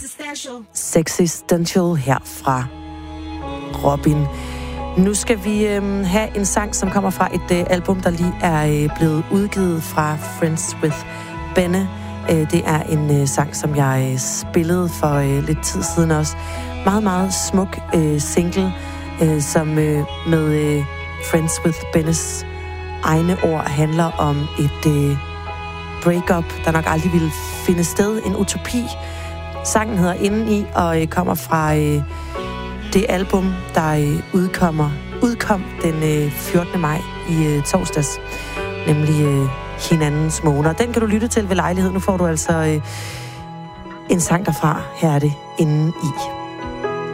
Sexistential her fra Robin. Nu skal vi have en sang, som kommer fra et album, der lige er blevet udgivet fra Friends with Benne. Det er en sang, som jeg spillede for lidt tid siden også. Meget, meget smuk single, som med Friends with Bennes egne ord handler om et breakup, der nok aldrig ville finde sted. En utopi. Sangen hedder Indeni og kommer fra det album, der udkom den 14. maj i torsdags, nemlig Hinandens Måner. Den kan du lytte til ved lejlighed. Nu får du altså en sang derfra. Her er det Indeni.